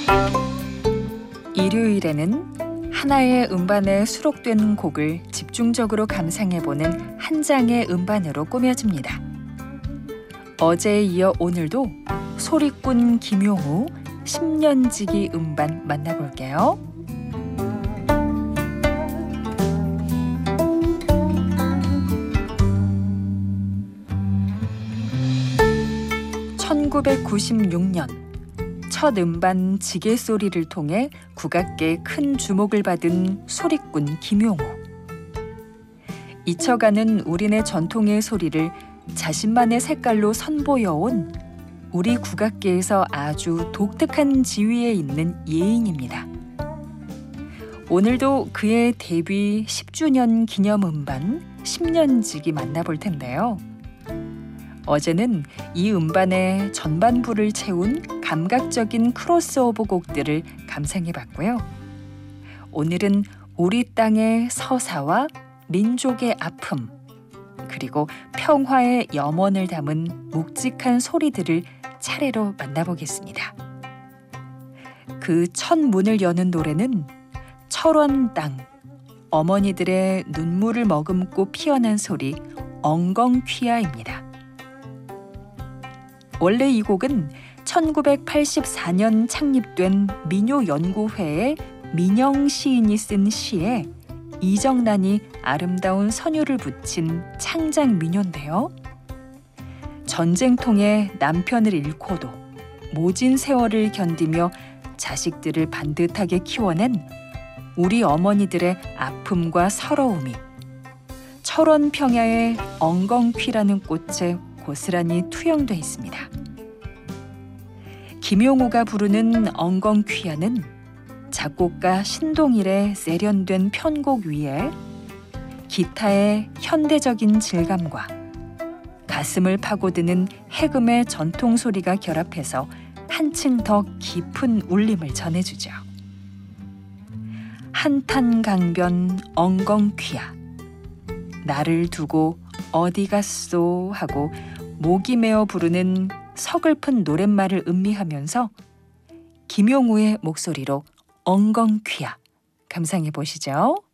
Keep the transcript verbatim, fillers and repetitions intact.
일요일에는 하나의 음반에 수록된 곡을 집중적으로 감상해보는 한 장의 음반으로 꾸며집니다. 어제에 이어 오늘도 소리꾼 김용우 십 년지기 음반 만나볼게요. 천구백구십육 년 첫 음반 지게 소리를 통해 국악계에 큰 주목을 받은 소리꾼 김용우. 잊혀가는 우리네 전통의 소리를 자신만의 색깔로 선보여온 우리 국악계에서 아주 독특한 지위에 있는 예인입니다. 오늘도 그의 데뷔 십 주년 기념 음반 십 년지기 만나볼 텐데요. 어제는 이 음반의 전반부를 채운 감각적인 크로스오버 곡들을 감상해봤고요. 오늘은 우리 땅의 서사와 민족의 아픔, 그리고 평화의 염원을 담은 묵직한 소리들을 차례로 만나보겠습니다. 그 첫 문을 여는 노래는 철원 땅, 어머니들의 눈물을 머금고 피어난 소리 엉겅퀴야입니다. 원래 이 곡은 천구백팔십사 년 창립된 민요연구회의 민영 시인이 쓴 시에 이정란이 아름다운 선율을 붙인 창작 민요인데요. 전쟁통에 남편을 잃고도 모진 세월을 견디며 자식들을 반듯하게 키워낸 우리 어머니들의 아픔과 서러움이 철원 평야의 엉겅퀴라는 꽃에 고스란히 투영돼 있습니다. 김용우가 부르는 엉겅퀴야는 작곡가 신동일의 세련된 편곡 위에 기타의 현대적인 질감과 가슴을 파고드는 해금의 전통 소리가 결합해서 한층 더 깊은 울림을 전해주죠. 한탄강변 엉겅퀴야, 나를 두고 어디 갔소 하고 목이 메어 부르는 서글픈 노랫말을 음미하면서 김용우의 목소리로 엉겅퀴야 감상해 보시죠.